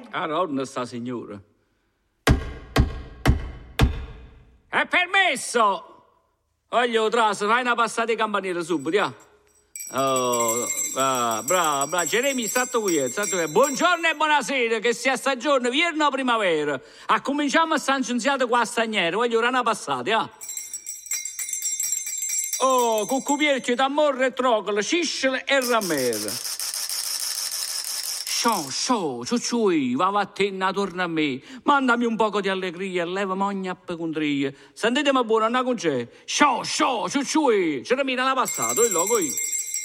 Allora, sta signora. È permesso! Voglio tras, fai una passata di campanile subito, ya. Oh, bravo, Geremi, stato qui. Buongiorno e buonasera, che sia stagione, vierno o primavera. A cominciamo a San Scienziato qua a Stagnere, voglio una passata, ya. Oh, cucupierci, tamorro e trocolo, ciscele e ramera. Ciucciui, va vattene, torna a me. Mandami un poco di allegria, levami ogni appecondria. Sentitemi buono, non c'è. Ciucciui, c'era mira la passata, il logo io.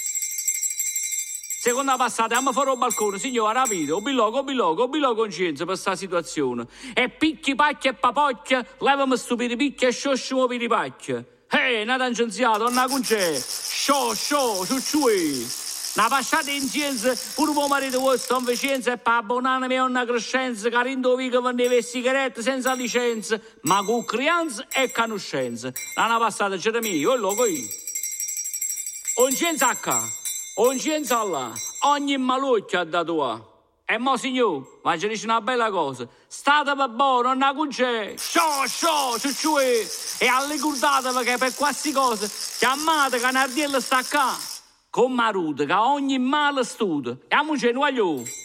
Seconda passata, andiamo fuori al balcone, signora, rapito, bilogo conscienza per questa situazione. E picchi, pacchia e papocchia, levami stupidi picchi e sciosciamo per i pacchia. Nata scienziato, non c'è. Ciucciui. Una passata insieme, pure mio marito vostro in vicenza e per abbonarmi a una crescenza, che rindovica vendeva sigarette senza licenza, ma con creanza e conoscenza. Una passata c'era mia, il logo io. Un scienza qua, un scienza là, ogni maluccia ha dato a. E mo signor, ma ci dice una bella cosa, state per buono, non c'è. Ciucciui. E ricordatevi che per queste cose chiamate Canardiello sta qua. Con Maruta, che ogni male studia. E a mo ce ne voglio.